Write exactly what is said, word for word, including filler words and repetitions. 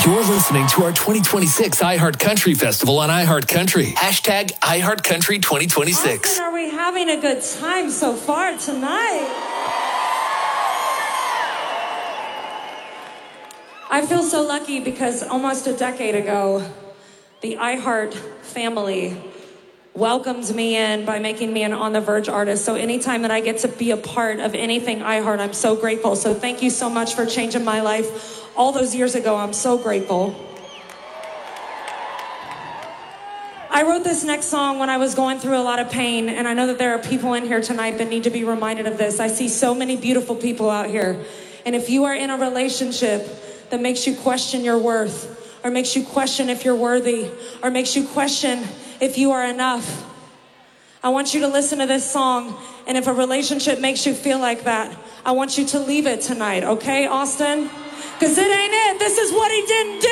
You're listening to our twenty twenty-six iHeart Country Festival on iHeart Country. Hashtag iHeart Country twenty twenty-six. Austin, are we having a good time so far tonight? I feel so lucky because almost a decade ago, the iHeart family welcomed me in by making me an On the Verge artist. So anytime that I get to be a part of anything iHeart, I'm so grateful. So thank you so much for changing my life all those years ago. I'm so grateful. I wrote this next song when I was going through a lot of pain, and I know that there are people in here tonight that need to be reminded of this. I see so many beautiful people out here, and if you are in a relationship that makes you question your worth, or makes you question if you're worthy, or makes you question if you are enough, I want you to listen to this song, and if a relationship makes you feel like that, I want you to leave it tonight, okay, Austin? Because it ain't it. This is what he didn't do.